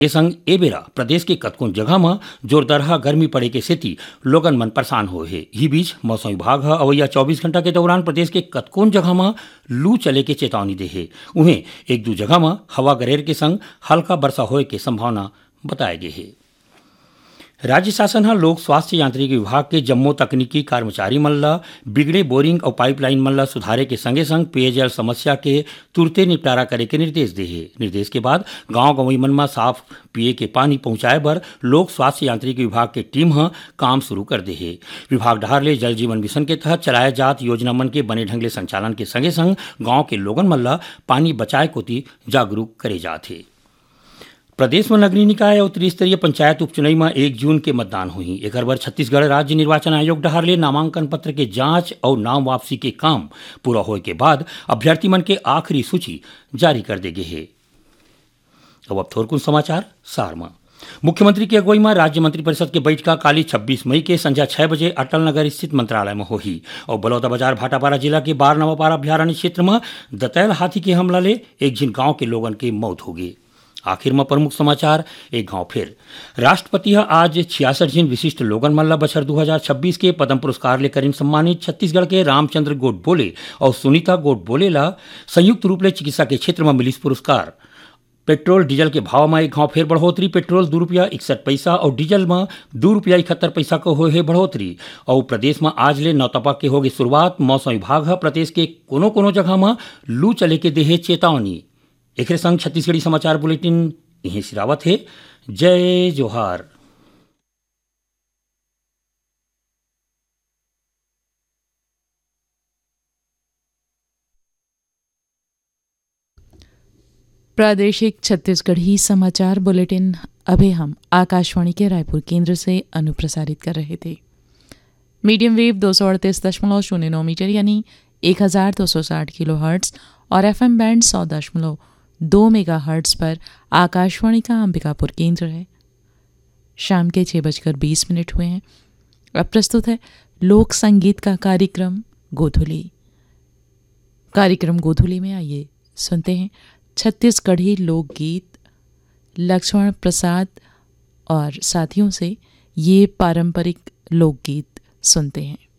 ये संग ए बेरा प्रदेश के कतकोन जगह में जोरदार गर्मी पड़े के सेती लोगन मन परेशान हो है। ही बीच मौसम विभाग अवैया 24 घंटा के दौरान प्रदेश के कतकोन जगह में लू चले के चेतावनी दे है। उन्हें एक दो जगह में हवा गरेर के संग हल्का वर्षा होए के संभावना बताए गए है। राज्य शासन लोक स्वास्थ्य यांत्रिकी विभाग के जम्मो तकनीकी कर्मचारी मन ला बिगड़े बोरिंग और पाइपलाइन मन ला सुधारे के संगे संग पेयजल समस्या के तुरते निपटारा करे के निर्देश दे है। निर्देश के बाद गांव गंवई मन में साफ पिए के पानी पहुंचाए बर लोक स्वास्थ्य यांत्रिकी विभाग के टीम काम शुरू कर दे है। विभाग डहार ले जल जीवन मिशन के तहत चलाए जात योजना मन के बने ढंग ले संचालन के संगे संग गाँव के लोगन मन ला पानी बचाए कोती जागरूक करे जाते। प्रदेश में नगरीय निकाय और त्रिस्तरीय पंचायत उपचुनाव में 1 जून के मतदान हुई। एक बार छत्तीसगढ़ राज्य निर्वाचन आयोग डहार ले नामांकन पत्र के जांच और नाम वापसी के काम पूरा होए के बाद अभ्यर्थी मन के आखिरी सूची जारी कर दे गए है। अब थोरकुन समाचार सार में मुख्यमंत्री की अगुवाई में राज्य मंत्रिपरिषद के बैठक काली 26 मई के संध्या 6 बजे अटल नगर स्थित मंत्रालय में होगी और बलौदाबाजार भाटापारा जिला के बार नवापारा अभ्यारण्य क्षेत्र में दतैल हाथी के हमला ले एक जिन गांव के लोगन के मौत हो गई। आखिर में प्रमुख समाचार एक गांव फिर राष्ट्रपति आज 66 जिन विशिष्ट लोगन मल्ला बछर 2026 के पद्म पुरस्कार लेकर सम्मानित छत्तीसगढ़ के रामचंद्र गोडबोले और सुनीता गोडबोले ला संयुक्त रूप ले चिकित्सा के क्षेत्र में मिली पुरस्कार। पेट्रोल डीजल के भाव में एक गांव फिर बढ़ोतरी, पेट्रोल ₹2.61 और डीजल में ₹2.71 को हो है बढ़ोतरी। और प्रदेश में आज ले नौतपा के होगी शुरुआत। मौसम विभाग प्रदेश के कोनो जगह में लू चले के दे चेतावनी। एक संग छत्तीसगढ़ी समाचार बुलेटिन यहीं सिरावत है। जय जोहार। प्रादेशिक छत्तीसगढ़ी समाचार बुलेटिन अभी हम आकाशवाणी के रायपुर केंद्र से अनुप्रसारित कर रहे थे। मीडियम वेव 238.09 मीटर यानी 1260 किलो हर्ट्ज और एफएम बैंड 100.2 मेगा हर्ट्ज पर आकाशवाणी का अंबिकापुर केंद्र है। शाम के 6:20 हुए हैं। अब प्रस्तुत है लोक संगीत का कार्यक्रम गोधुली। कार्यक्रम गोधुली में आइए सुनते हैं छत्तीसगढ़ी लोकगीत लक्ष्मण प्रसाद और साथियों से ये पारंपरिक लोकगीत सुनते हैं।